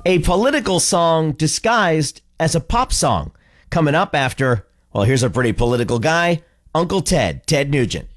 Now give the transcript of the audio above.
A political song disguised as a pop song. Coming up after, well, here's a pretty political guy, Uncle Ted Nugent.